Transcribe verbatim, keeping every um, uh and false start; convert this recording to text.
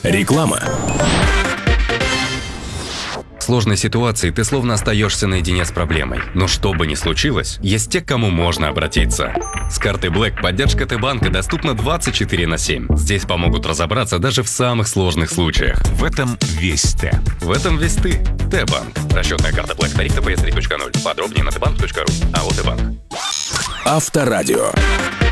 Реклама. В сложной ситуации ты словно остаешься наедине с проблемой. Но что бы ни случилось, есть те, к кому можно обратиться. С картой Black поддержка Т-банка доступна двадцать четыре на семь. Здесь помогут разобраться даже в самых сложных случаях. В этом весь Т. В этом весь ты. Т-банк. Расчетная карта Black. Тариф тэ пэ эс три точка ноль. Подробнее на тэ банк точка ру. АО Т-банк. Авторадио.